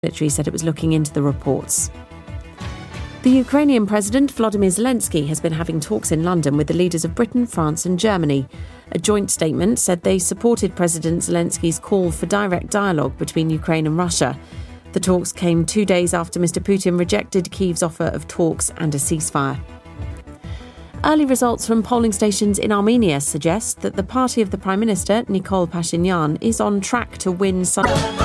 military said it was looking into the reports. The Ukrainian President Volodymyr Zelensky has been having talks in London with the leaders of Britain, France and Germany. A joint statement said they supported President Zelensky's call for direct dialogue between Ukraine and Russia. The talks came 2 days after Mr. Putin rejected Kyiv's offer of talks and a ceasefire. Early results from polling stations in Armenia suggest that the party of the Prime Minister, Nikol Pashinyan, is on track to win